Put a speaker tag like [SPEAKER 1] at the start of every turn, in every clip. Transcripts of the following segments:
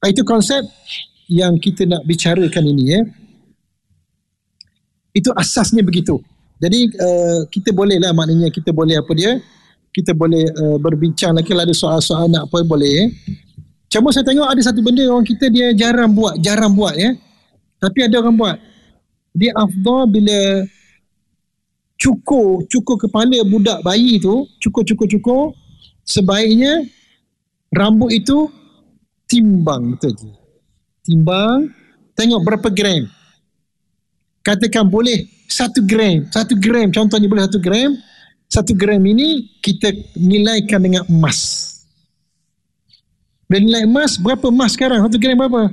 [SPEAKER 1] Itu konsep yang kita nak bicarakan ini ya. Itu asasnya begitu. Jadi kita boleh lah, maknanya kita boleh apa dia, kita boleh berbincang lagi, kalau ada soal-soal nak apa boleh. Cuma saya tengok ada satu benda orang kita dia jarang buat ya. Tapi ada orang buat. Dia afdal bila cukur kepala budak bayi tu, cukur, sebaiknya rambut itu timbang betul. Timbang, tengok berapa gram. Katakan boleh 1 gram contohnya, boleh 1 gram. 1 gram ini kita nilaikan dengan emas. Bila nilai emas, berapa emas sekarang? 1 gram berapa?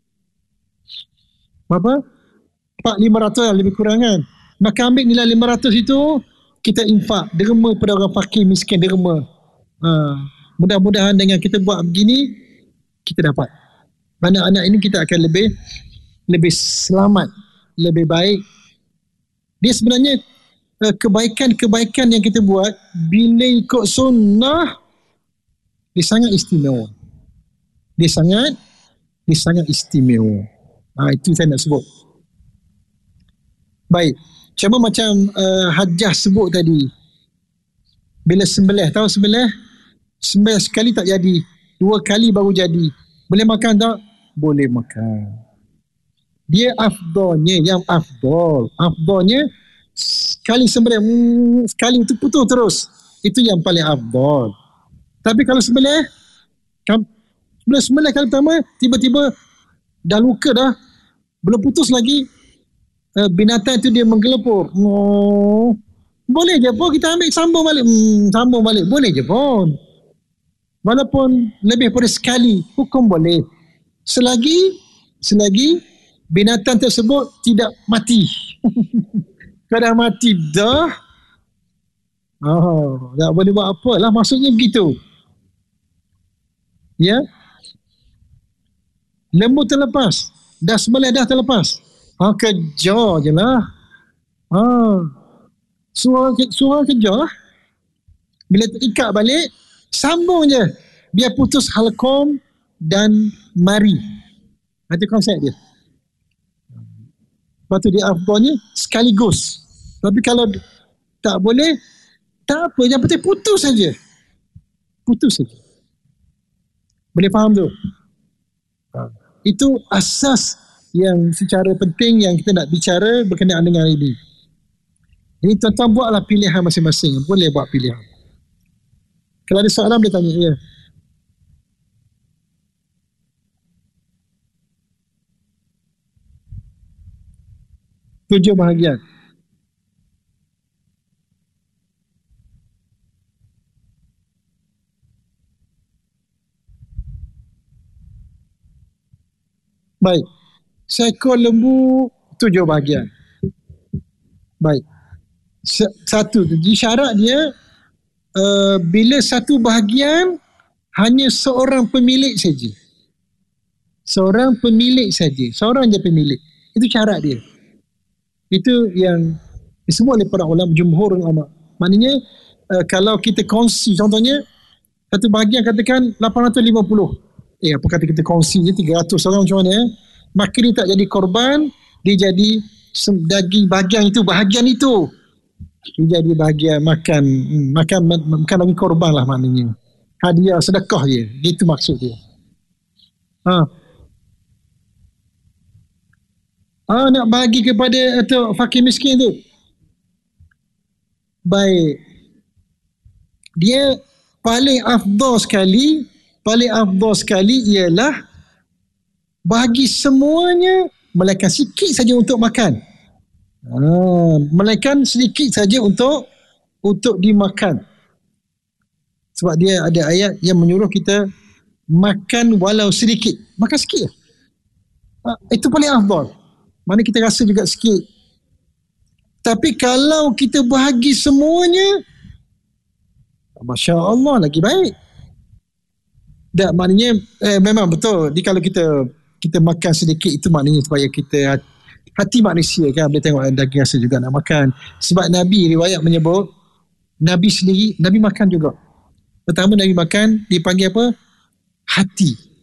[SPEAKER 1] 4,500 lah lebih kurang kan. Maka ambil nilai 500 itu, kita infak, derma pada orang fakir miskin, derma. Mudah-mudahan dengan kita buat begini, kita dapat. Anak-anak ini kita akan lebih selamat, lebih baik. Dia sebenarnya kebaikan-kebaikan yang kita buat, bila ikut sunnah, dia sangat istimewa. Dia sangat istimewa. Itu saya nak sebut. Baik. Cuma macam Hajjah sebut tadi, bila sembelih, tahu sembelih sekali tak jadi, 2 kali baru jadi. Boleh makan tak? Boleh makan. Dia afdalnya, afdalnya sekali sembelih, sekali itu putus terus. Itu yang paling afdal. Tapi kalau sembelih kali pertama, tiba-tiba dah luka dah, belum putus lagi, binatang itu dia menggelepur. Boleh je pun kita ambil, sambung balik. Boleh je pun. Walaupun lebih pada sekali, hukum boleh. Selagi binatang tersebut tidak mati. Kalau mati dah, tak boleh buat apa lah. Maksudnya begitu. Ya. Lembu terlepas. Dah sembelih dah terlepas. Kejar je lah. Suara kejar lah. Bila terikat balik, sambung je. Biar putus halqum dan mari. Itu konsep dia. Lepas tu dia afdalnya sekaligus. Tapi kalau tak boleh, tak apa. Yang penting putus saja. Boleh faham tu? Itu asas yang secara penting yang kita nak bicara berkenaan dengan ini. Jadi tuan-tuan buatlah pilihan masing-masing. Boleh buat pilihan. Kalau ada soalan boleh tanya. Ya. Tujuh bahagian. Baik. Seekor lembu 7 bahagian. Baik. Satu. Di syarat dia, bila satu bahagian hanya seorang pemilik saja. Seorang je pemilik. Itu syarat dia. Itu yang semua oleh para ulama, jumhur ulama. Maknanya kalau kita kongsi, contohnya satu bahagian katakan 850. Apa kata kita kongsi je 300 orang macam mana, maka dia tak jadi korban, dia jadi daging bahagian itu, dia jadi bahagian makan bagi korban lah, maknanya hadiah, sedekah je. Itu maksud dia. Nak bagi kepada atau fakir miskin tu. Baik. Dia paling afdal sekali ialah bagi semuanya, melainkan sikit saja untuk makan. Melainkan sedikit saja untuk dimakan. Sebab dia ada ayat yang menyuruh kita makan walau sedikit. Makan sikit. Itu paling afdal. Mana kita rasa juga sikit. Tapi kalau kita bahagi semuanya, Masya Allah, lagi baik. Tak, maknanya memang betul. Kalau kita makan sedikit, itu maknanya supaya kita, hati manusia kan, boleh tengok daging rasa juga nak makan. Sebab Nabi riwayat menyebut, Nabi sendiri, Nabi makan juga. Pertama Nabi makan, dipanggil apa? Hati.